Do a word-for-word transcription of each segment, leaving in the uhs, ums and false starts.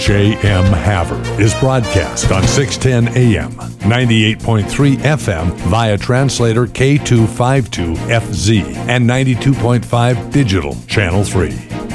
J M Havre is broadcast on six ten A M, ninety-eight point three F M via translator K two fifty-two F Z and ninety-two point five digital channel three.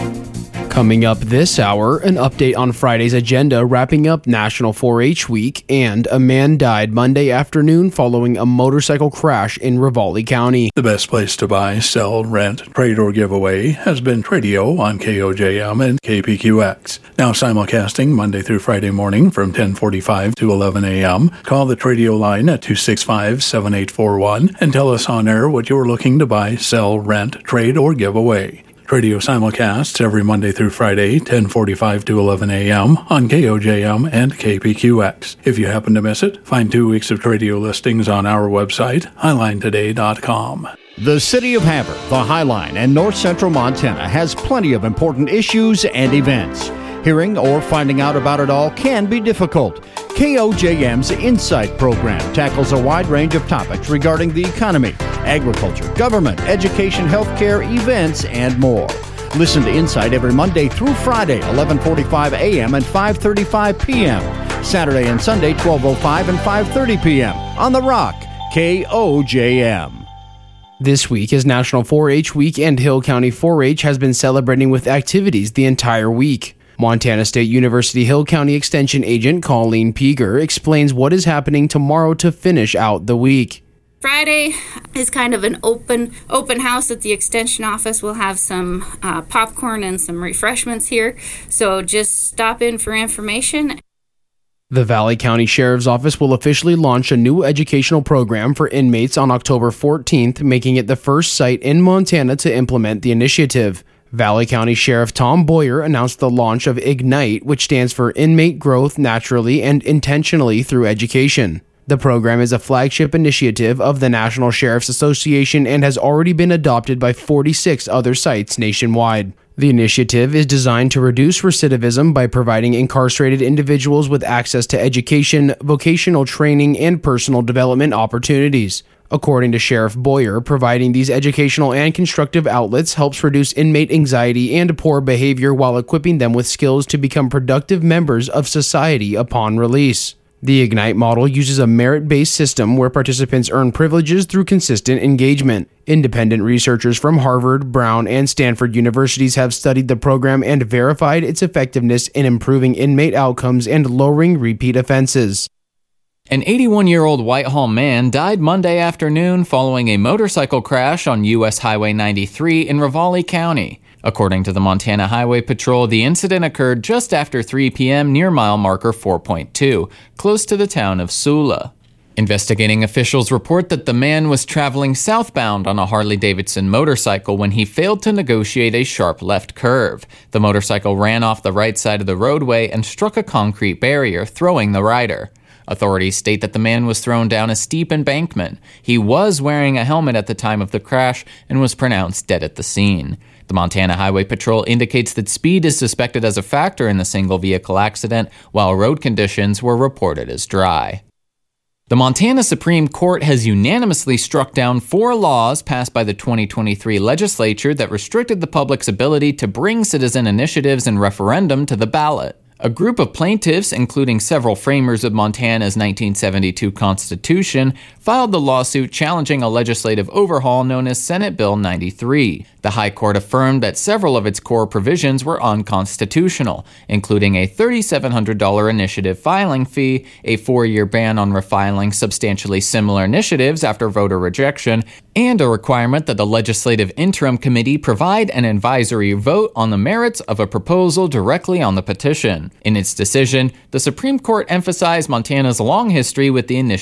Coming up this hour, an update on Friday's agenda wrapping up National four H Week, and a man died Monday afternoon following a motorcycle crash in Ravalli County. The best place to buy, sell, rent, trade, or give away has been Tradio on K O J M and K P Q X. Now simulcasting Monday through Friday morning from ten forty-five to eleven A M. Call the Tradio line at two six five, seven eight four one and tell us on air what you're looking to buy, sell, rent, trade, or give away. Radio simulcasts every Monday through Friday, ten forty-five to eleven A M on K O J M and K P Q X. If you happen to miss it, find two weeks of Tradio listings on our website, highline today dot com. The City of Havre, the Highline, and North Central Montana has plenty of important issues and events. Hearing or finding out about it all can be difficult. K O J M's Insight program tackles a wide range of topics regarding the economy, agriculture, government, education, healthcare, events, and more. Listen to Insight every Monday through Friday, eleven forty-five A M and five thirty-five P M Saturday and Sunday, twelve oh five and five thirty P M on The Rock, K O J M. This week is National four H Week, and Hill County four H has been celebrating with activities the entire week. Montana State University Hill County Extension Agent Colleen Peeger explains what is happening tomorrow to finish out the week. Friday is kind of an open open house at the Extension office. We'll have some uh, popcorn and some refreshments here, so just stop in for information. The Valley County Sheriff's Office will officially launch a new educational program for inmates on October fourteenth, making it the first site in Montana to implement the initiative. Valley County Sheriff Tom Boyer announced the launch of IGNITE, which stands for Inmate Growth Naturally and Intentionally Through Education. The program is a flagship initiative of the National Sheriff's Association and has already been adopted by forty-six other sites nationwide. The initiative is designed to reduce recidivism by providing incarcerated individuals with access to education, vocational training, and personal development opportunities. According to Sheriff Boyer, providing these educational and constructive outlets helps reduce inmate anxiety and poor behavior while equipping them with skills to become productive members of society upon release. The IGNITE model uses a merit-based system where participants earn privileges through consistent engagement. Independent researchers from Harvard, Brown, and Stanford universities have studied the program and verified its effectiveness in improving inmate outcomes and lowering repeat offenses. An eighty-one-year-old Whitehall man died Monday afternoon following a motorcycle crash on U S Highway ninety-three in Ravalli County. According to the Montana Highway Patrol, the incident occurred just after three P M near mile marker four point two, close to the town of Sula. Investigating officials report that the man was traveling southbound on a Harley-Davidson motorcycle when he failed to negotiate a sharp left curve. The motorcycle ran off the right side of the roadway and struck a concrete barrier, throwing the rider. Authorities state that the man was thrown down a steep embankment. He was wearing a helmet at the time of the crash and was pronounced dead at the scene. The Montana Highway Patrol indicates that speed is suspected as a factor in the single-vehicle accident, while road conditions were reported as dry. The Montana Supreme Court has unanimously struck down four laws passed by the twenty twenty-three legislature that restricted the public's ability to bring citizen initiatives and referendum to the ballot. A group of plaintiffs, including several framers of Montana's nineteen seventy-two Constitution, filed the lawsuit challenging a legislative overhaul known as Senate Bill ninety-three. The High Court affirmed that several of its core provisions were unconstitutional, including a three thousand seven hundred dollars initiative filing fee, a four-year ban on refiling substantially similar initiatives after voter rejection, and a requirement that the Legislative Interim Committee provide an advisory vote on the merits of a proposal directly on the petition. In its decision, the Supreme Court emphasized Montana's long history with the initiative